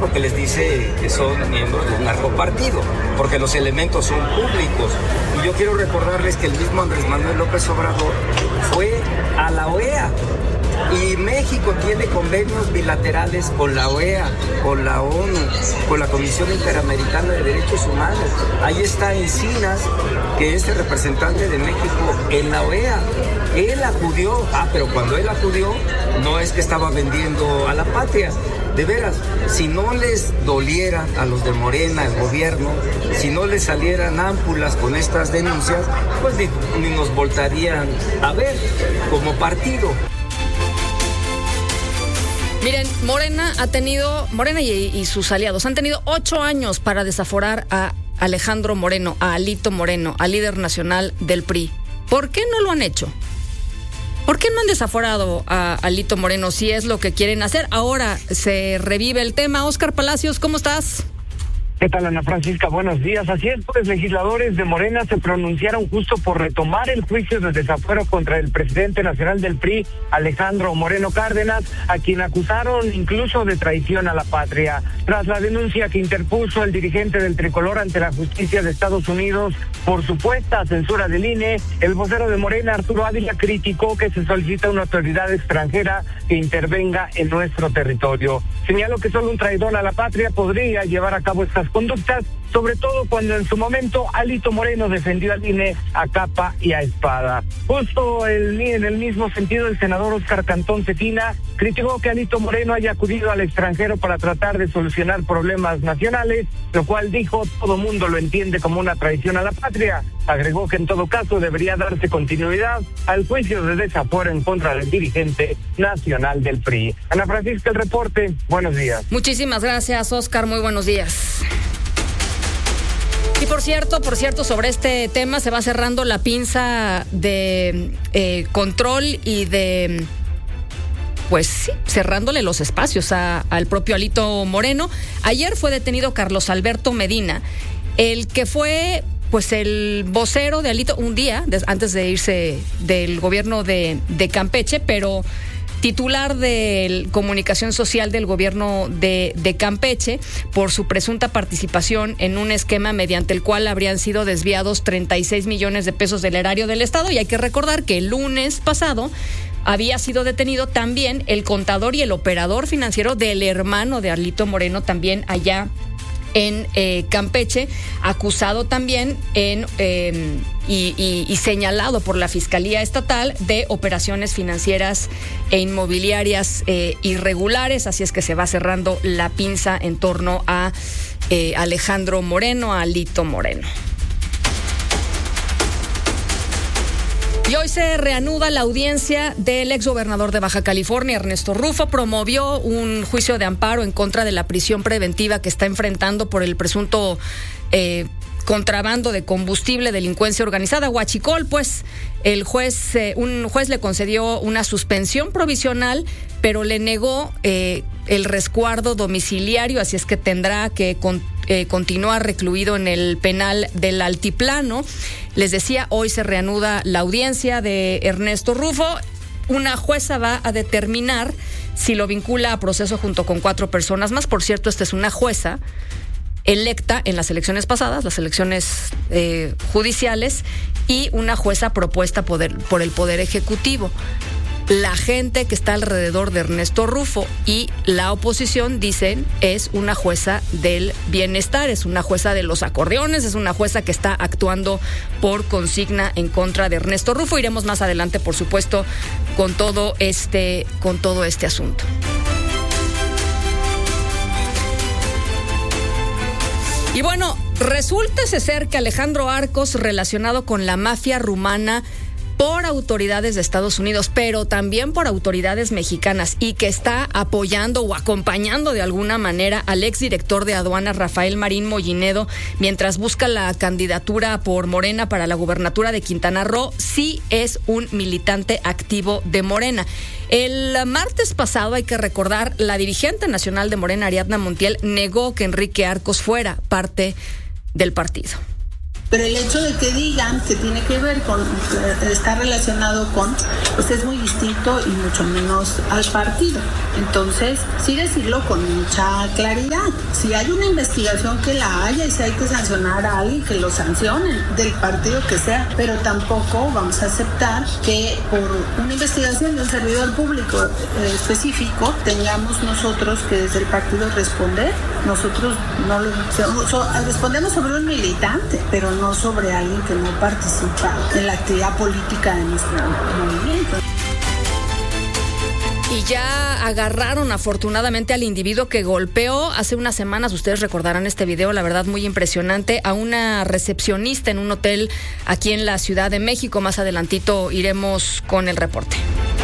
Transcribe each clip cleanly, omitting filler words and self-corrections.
porque les dice que son miembros de un narcopartido, porque los elementos son públicos. Y yo quiero recordarles que el mismo Andrés Manuel López Obrador fue a la OEA. Y México tiene convenios bilaterales con la OEA, con la ONU, con la Comisión Interamericana de Derechos Humanos. Ahí está Encinas, que es el representante de México en la OEA. Él acudió, pero cuando él acudió, no es que estaba vendiendo a la patria. De veras, si no les doliera a los de Morena, el gobierno, si no les salieran ámpulas con estas denuncias, pues ni nos voltarían a ver como partido. Miren, Morena y sus aliados han tenido 8 años para desaforar a Alejandro Moreno, a Alito Moreno, al líder nacional del PRI. ¿Por qué no lo han hecho? ¿Por qué no han desaforado a Alito Moreno si es lo que quieren hacer? Ahora se revive el tema. Óscar Palacios, ¿cómo estás? ¿Qué tal, Ana Francisca? Buenos días. Así es, pues legisladores de Morena se pronunciaron justo por retomar el juicio de desafuero contra el presidente nacional del PRI, Alejandro Moreno Cárdenas, a quien acusaron incluso de traición a la patria. Tras la denuncia que interpuso el dirigente del tricolor ante la justicia de Estados Unidos por supuesta censura del INE, el vocero de Morena, Arturo Ávila, criticó que se solicita una autoridad extranjera que intervenga en nuestro territorio. Señaló que solo un traidor a la patria podría llevar a cabo estas conductas, sobre todo cuando en su momento Alito Moreno defendió al INE a capa y a espada. Justo en el mismo sentido, el senador Óscar Cantón Cetina criticó que Alito Moreno haya acudido al extranjero para tratar de solucionar problemas nacionales, lo cual dijo todo mundo lo entiende como una traición a la patria. Agregó que en todo caso debería darse continuidad al juicio de desafuero en contra del dirigente nacional del PRI. Ana Francisca, el reporte. Buenos días. Muchísimas gracias, Óscar. Muy buenos días. Y por cierto, sobre este tema se va cerrando la pinza de control y de, pues sí, cerrándole los espacios al propio Alito Moreno. Ayer fue detenido Carlos Alberto Medina, el que fue pues el vocero de Alito un día antes de irse del gobierno de Campeche, pero titular de comunicación social del gobierno de Campeche por su presunta participación en un esquema mediante el cual habrían sido desviados 36 millones de pesos del erario del Estado. Y hay que recordar que el lunes pasado había sido detenido también el contador y el operador financiero del hermano de Alito Moreno, también allá en Campeche, acusado también y señalado por la Fiscalía Estatal de operaciones financieras e inmobiliarias irregulares. Así es que se va cerrando la pinza en torno a Alejandro Moreno, a Alito Moreno. Y hoy se reanuda la audiencia del exgobernador de Baja California, Ernesto Rufo. Promovió un juicio de amparo en contra de la prisión preventiva que está enfrentando por el presunto contrabando de combustible, delincuencia organizada, huachicol. Pues un juez le concedió una suspensión provisional, pero le negó el resguardo domiciliario, así es que tendrá que continuar recluido en el penal del Altiplano. Les decía, hoy se reanuda la audiencia de Ernesto Rufo. Una jueza va a determinar si lo vincula a proceso junto con 4 personas más. Por cierto, esta es una jueza electa en las elecciones pasadas, las elecciones judiciales, y una jueza propuesta por el Poder Ejecutivo. La gente que está alrededor de Ernesto Rufo y la oposición dicen es una jueza del bienestar, es una jueza de los acordeones, es una jueza que está actuando por consigna en contra de Ernesto Rufo. Iremos más adelante, por supuesto, con todo este asunto. Y bueno, resulta ser que Alejandro Arcos, relacionado con la mafia rumana por autoridades de Estados Unidos, pero también por autoridades mexicanas, y que está apoyando o acompañando de alguna manera al exdirector de aduanas, Rafael Marín Mollinedo, mientras busca la candidatura por Morena para la gubernatura de Quintana Roo, sí es un militante activo de Morena. El martes pasado, hay que recordar, la dirigente nacional de Morena, Ariadna Montiel, negó que Enrique Arcos fuera parte del partido. Pero el hecho de que digan que tiene que ver con, está relacionado con, pues es muy distinto y mucho menos al partido. Entonces, sí decirlo con mucha claridad. Si hay una investigación, que la haya, y si hay que sancionar a alguien, que lo sancionen, del partido que sea. Pero tampoco vamos a aceptar que por una investigación de un servidor público específico tengamos nosotros que desde el partido responder. Nosotros no respondemos sobre un militante, pero no sobre alguien que no participa en la actividad política de nuestro movimiento. Y ya agarraron afortunadamente al individuo que golpeó hace unas semanas, ustedes recordarán este video, la verdad muy impresionante, a una recepcionista en un hotel aquí en la Ciudad de México. Más adelantito iremos con el reporte.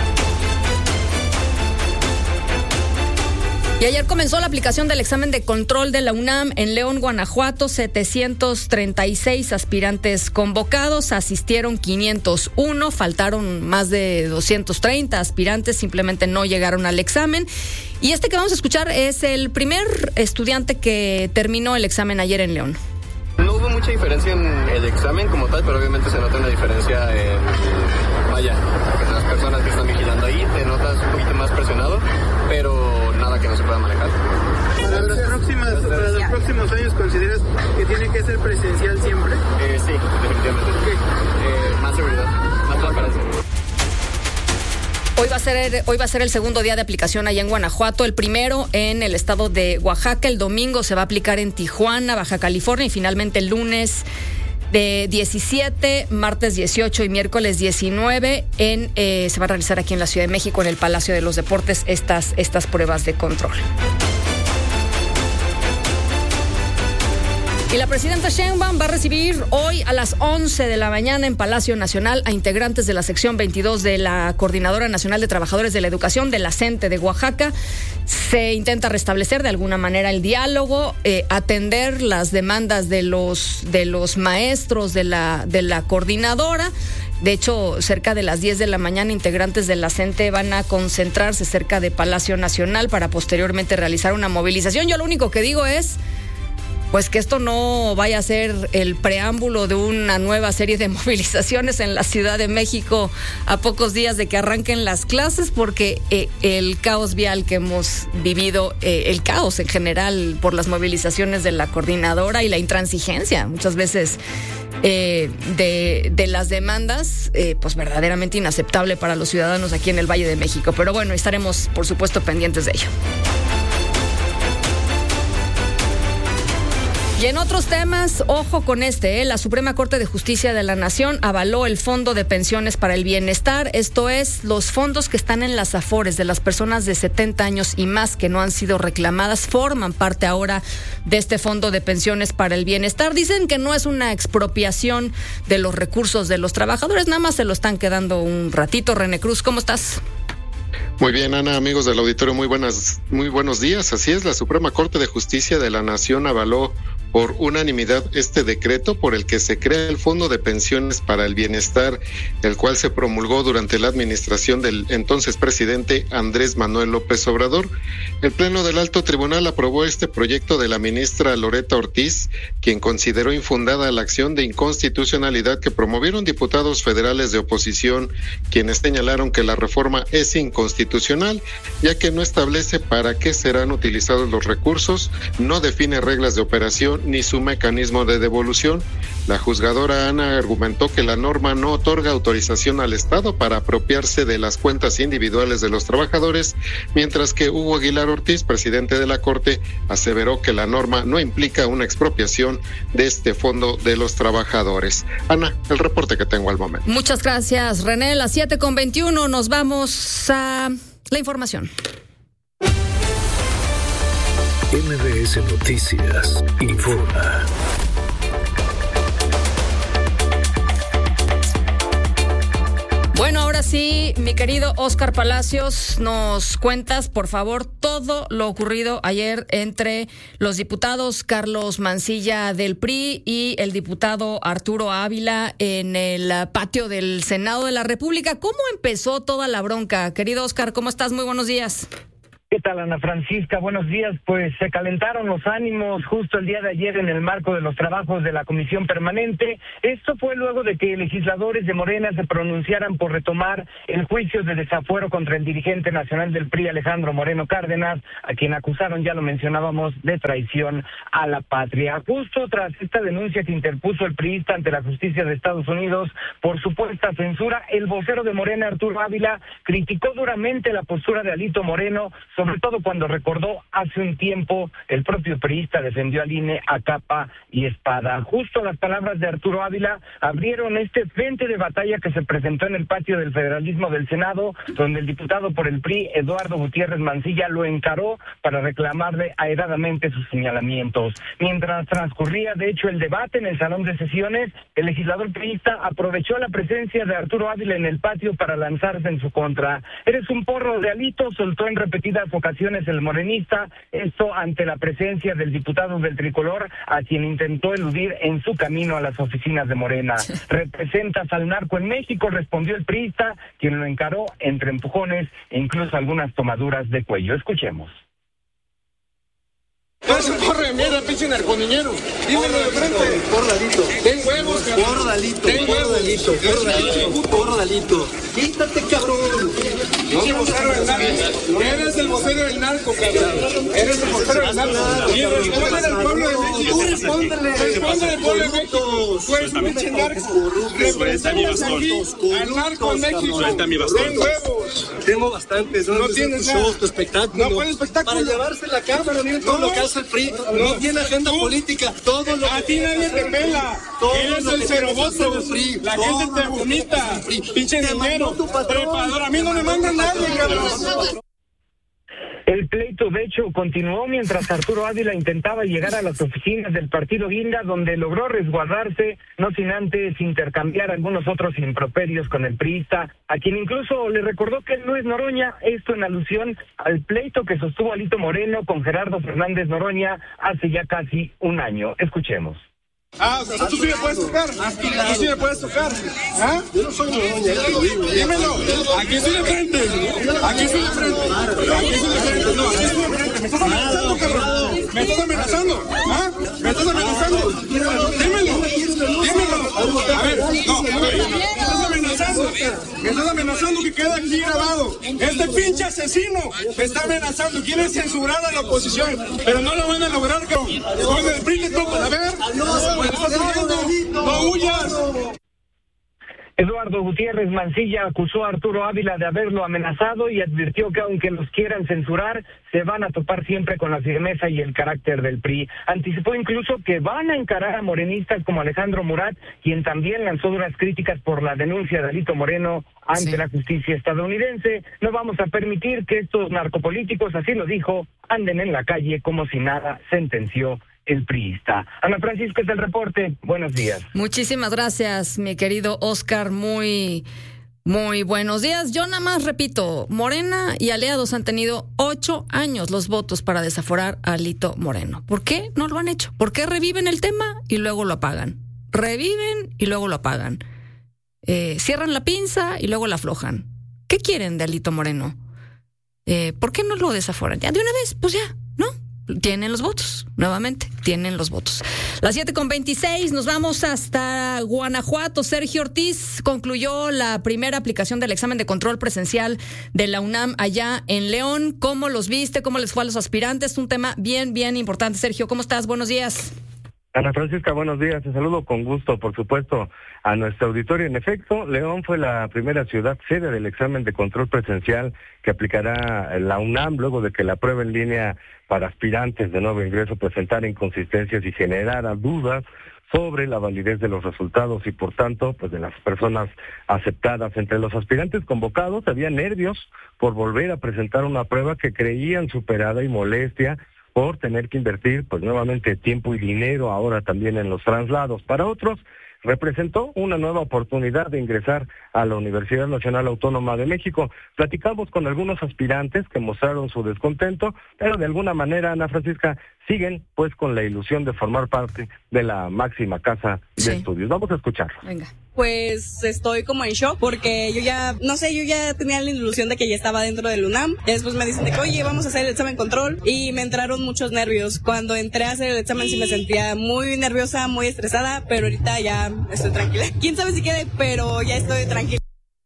Y ayer comenzó la aplicación del examen de control de la UNAM en León, Guanajuato. 736 aspirantes convocados, asistieron 501, faltaron más de 230 aspirantes, simplemente no llegaron al examen. Y este que vamos a escuchar es el primer estudiante que terminó el examen ayer en León. No hubo mucha diferencia en el examen como tal, pero obviamente se nota una diferencia en las personas que están vigilando ahí, te notas un poquito más presionado, pero nada que no se pueda manejar. Para los próximos años, ¿consideras que tiene que ser presencial siempre? Sí, definitivamente. Más seguridad, más transparencia. Hoy va a ser el segundo día de aplicación allá en Guanajuato, el primero en el estado de Oaxaca, el domingo se va a aplicar en Tijuana, Baja California, y finalmente el lunes de 17, martes 18 y miércoles 19 se va a realizar aquí en la Ciudad de México, en el Palacio de los Deportes, estas pruebas de control. Y la presidenta Sheinbaum va a recibir hoy a las 11 de la mañana en Palacio Nacional a integrantes de la sección 22 de la Coordinadora Nacional de Trabajadores de la Educación de la CENTE de Oaxaca. Se intenta restablecer de alguna manera el diálogo, atender las demandas de los maestros de la coordinadora. De hecho, cerca de las 10 de la mañana, integrantes de la CENTE van a concentrarse cerca de Palacio Nacional para posteriormente realizar una movilización. Yo lo único que digo es pues que esto no vaya a ser el preámbulo de una nueva serie de movilizaciones en la Ciudad de México a pocos días de que arranquen las clases, porque el caos vial que hemos vivido, el caos en general por las movilizaciones de la coordinadora y la intransigencia muchas veces de las demandas, pues verdaderamente inaceptable para los ciudadanos aquí en el Valle de México. Pero bueno, estaremos por supuesto pendientes de ello. Y en otros temas, ojo con la Suprema Corte de Justicia de la Nación avaló el Fondo de Pensiones para el Bienestar, esto es, los fondos que están en las AFORES de las personas de 70 años y más que no han sido reclamadas, forman parte ahora de este Fondo de Pensiones para el Bienestar. Dicen que no es una expropiación de los recursos de los trabajadores, nada más se lo están quedando un ratito. René Cruz, ¿cómo estás? Muy bien, Ana, amigos del auditorio, muy buenos días. Así es, la Suprema Corte de Justicia de la Nación avaló por unanimidad este decreto por el que se crea el Fondo de Pensiones para el Bienestar, el cual se promulgó durante la administración del entonces presidente Andrés Manuel López Obrador. El Pleno del Alto Tribunal aprobó este proyecto de la ministra Loretta Ortiz, quien consideró infundada la acción de inconstitucionalidad que promovieron diputados federales de oposición, quienes señalaron que la reforma es inconstitucional, ya que no establece para qué serán utilizados los recursos, no define reglas de operación ni su mecanismo de devolución. La juzgadora Ana argumentó que la norma no otorga autorización al Estado para apropiarse de las cuentas individuales de los trabajadores, mientras que Hugo Aguilar Ortiz, presidente de la Corte, aseveró que la norma no implica una expropiación de este fondo de los trabajadores. Ana, el reporte que tengo al momento. Muchas gracias, René. Las 7:21 nos vamos a la información. MBS Noticias informa. Bueno, ahora sí, mi querido Óscar Palacios, nos cuentas, por favor, todo lo ocurrido ayer entre los diputados Carlos Mancilla del PRI y el diputado Arturo Ávila en el patio del Senado de la República. ¿Cómo empezó toda la bronca? Querido Óscar, ¿cómo estás? Muy buenos días. ¿Qué tal, Ana Francisca? Buenos días. Pues se calentaron los ánimos justo el día de ayer en el marco de los trabajos de la Comisión Permanente. Esto fue luego de que legisladores de Morena se pronunciaran por retomar el juicio de desafuero contra el dirigente nacional del PRI, Alejandro Moreno Cárdenas, a quien acusaron, ya lo mencionábamos, de traición a la patria. Justo tras esta denuncia que interpuso el priista ante la justicia de Estados Unidos por supuesta censura, el vocero de Morena, Arturo Ávila, criticó duramente la postura de Alito Moreno, sobre todo cuando recordó hace un tiempo el propio priista defendió al INE a capa y espada. Justo las palabras de Arturo Ávila abrieron este frente de batalla que se presentó en el patio del federalismo del Senado, donde el diputado por el PRI, Eduardo Gutiérrez Mancilla, lo encaró para reclamarle airadamente sus señalamientos. Mientras transcurría, de hecho, el debate en el salón de sesiones, el legislador priista aprovechó la presencia de Arturo Ávila en el patio para lanzarse en su contra. Eres un porro de Alito, soltó en repetidas ocasiones el morenista, esto ante la presencia del diputado del Tricolor, a quien intentó eludir en su camino a las oficinas de Morena. Representas al narco en México, respondió el priista, quien lo encaró entre empujones e incluso algunas tomaduras de cuello. Escuchemos. No se corre mierda, pinche narconiñero. Dímelo de frente. Cordalito. Ten huevos, cabrón. Cordalito. Ten huevos. Cordalito. Quítate, cabrón. Pinche vocero del narco. Eres el vocero del narco, cabrón. Eres el vocero del narco. Y respóndele al pueblo de México. Respóndele al pueblo de México. Tú eres un pinche narco. Representas aquí al narco en México. Ten huevos. Tengo bastantes. No tienes nada. Tu espectáculo. No puedes espectáculo. Para llevarse la cámara, miren todo lo que hace el PRI, no tiene agenda política, todo lo a ti nadie te pela, eres el ceroboso, la gente te vomita, pinche dinero, trepador, a mí no me mandan nadie, cabrón. El pleito, de hecho, continuó mientras Arturo Ávila intentaba llegar a las oficinas del partido Guinda, donde logró resguardarse, no sin antes intercambiar algunos otros improperios con el priista, a quien incluso le recordó que él no es Noroña, esto en alusión al pleito que sostuvo Alito Moreno con Gerardo Fernández Noroña hace ya casi un año. Escuchemos. O sea, tú sí me puedes tocar. Tú sí me puedes tocar. ¿Ah? Yo no soy Noroña, ya te lo digo. Dímelo. Aquí estoy de frente. Aquí estoy de frente. Aquí estoy de frente. No, aquí estoy de frente. Me estás amenazando, cabrón. Me estás amenazando. ¿Ah? Me estás amenazando. Dímelo. A ver, no. Me estás amenazando. Me estás amenazando que queda aquí grabado. Este pinche asesino me está amenazando. Quiere censurar a la oposición. Pero no lo van a lograr, cabrón. Con el PRI le toca. A ver. ¡No huyas! Eduardo Gutiérrez Mancilla acusó a Arturo Ávila de haberlo amenazado y advirtió que aunque los quieran censurar, se van a topar siempre con la firmeza y el carácter del PRI. Anticipó incluso que van a encarar a morenistas como Alejandro Murat, quien también lanzó duras críticas por la denuncia de Alito Moreno ante la justicia estadounidense. No vamos a permitir que estos narcopolíticos, así lo dijo, anden en la calle como si nada, sentenció el priista. Ana Francisca, es el reporte. Buenos días. Muchísimas gracias, mi querido Oscar. Muy buenos días. Yo nada más repito, Morena y aliados han tenido 8 años los votos para desaforar a Alito Moreno. ¿Por qué no lo han hecho? ¿Por qué reviven el tema y luego lo apagan? Reviven y luego lo apagan. Cierran la pinza y luego la aflojan. ¿Qué quieren de Alito Moreno? ¿Por qué no lo desaforan? Ya de una vez, pues ya, ¿no? Tienen los votos, nuevamente, tienen los votos. Las 7:26, nos vamos hasta Guanajuato. Sergio Ortiz concluyó la primera aplicación del examen de control presencial de la UNAM allá en León. ¿Cómo los viste? ¿Cómo les fue a los aspirantes? Un tema bien importante. Sergio, ¿cómo estás? Buenos días. Ana Francisca, buenos días. Te saludo con gusto, por supuesto, a nuestro auditorio. En efecto, León fue la primera ciudad sede del examen de control presencial que aplicará la UNAM luego de que la prueba en línea para aspirantes de nuevo ingreso presentara inconsistencias y generara dudas sobre la validez de los resultados y, por tanto, pues de las personas aceptadas. Entre los aspirantes convocados había nervios por volver a presentar una prueba que creían superada y molestia por tener que invertir pues nuevamente tiempo y dinero ahora también en los traslados. Para otros representó una nueva oportunidad de ingresar a la Universidad Nacional Autónoma de México. Platicamos con algunos aspirantes que mostraron su descontento, pero de alguna manera, Ana Francisca, siguen pues con la ilusión de formar parte de la máxima casa de estudios. Vamos a escucharlo. Venga. Pues estoy como en shock porque yo ya tenía la ilusión de que ya estaba dentro del UNAM. Y después me dicen de que, oye, vamos a hacer el examen control, y me entraron muchos nervios. Cuando entré a hacer el examen sí me sentía muy nerviosa, muy estresada, pero ahorita ya estoy tranquila. Quién sabe si quede, pero ya estoy tranquila.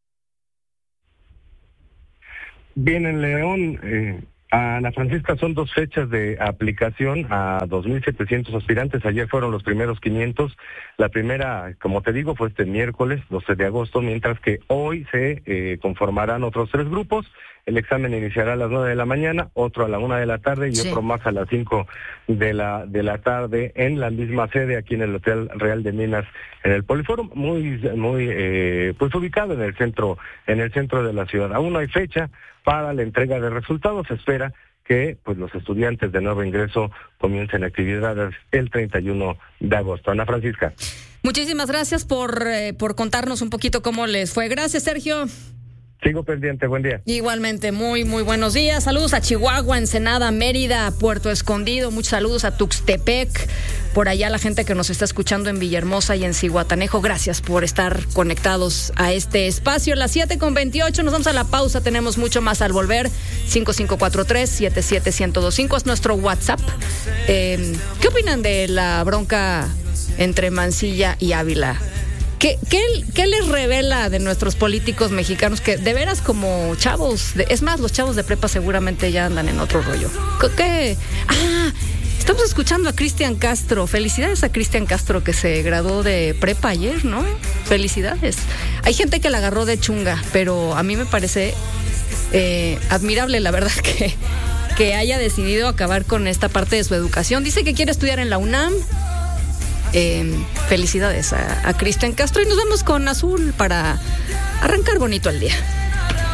Bien, en León, Ana Francisca, son 2 fechas de aplicación a 2,700 aspirantes. Ayer fueron los primeros 500. La primera, como te digo, fue este miércoles, 12 de agosto, mientras que hoy se conformarán otros 3 grupos. El examen iniciará a las 9 de la mañana, otro a la 1 de la tarde y otro más a las 5 de la tarde en la misma sede, aquí en el Hotel Real de Minas, en el Poliforum, muy pues ubicado en el centro de la ciudad. Aún no hay fecha para la entrega de resultados. Se espera que pues los estudiantes de nuevo ingreso comiencen actividades el 31 de agosto. Ana Francisca. Muchísimas gracias por contarnos un poquito cómo les fue. Gracias, Sergio. Sigo pendiente, buen día. Igualmente, muy, muy buenos días. Saludos a Chihuahua, Ensenada, Mérida, Puerto Escondido. Muchos saludos a Tuxtepec. Por allá la gente que nos está escuchando en Villahermosa y en Zihuatanejo. Gracias por estar conectados a este espacio. Las 7:28, nos vamos a la pausa. Tenemos mucho más al volver. 5543-77125 es nuestro WhatsApp. ¿Qué opinan de la bronca entre Mancilla y Ávila? ¿Qué les revela de nuestros políticos mexicanos que de veras como chavos, es más, los chavos de prepa seguramente ya andan en otro rollo? Estamos escuchando a Cristian Castro. Felicidades a Cristian Castro que se graduó de prepa ayer, ¿no? Felicidades. Hay gente que la agarró de chunga, pero a mí me parece admirable, la verdad, que haya decidido acabar con esta parte de su educación. Dice que quiere estudiar en la UNAM. Felicidades a Cristian Castro y nos vemos con Azul para arrancar bonito el día.